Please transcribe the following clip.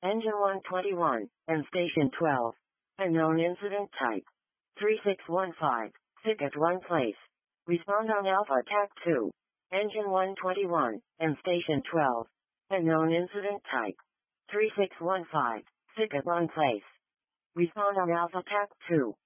Engine 121, and Station 12. Unknown incident type. 3615. Sick at one place. Respond on Alpha TAC 2. Engine 121, and Station 12. Unknown incident type. 3615. Sick at one place. Respond on Alpha TAC 2.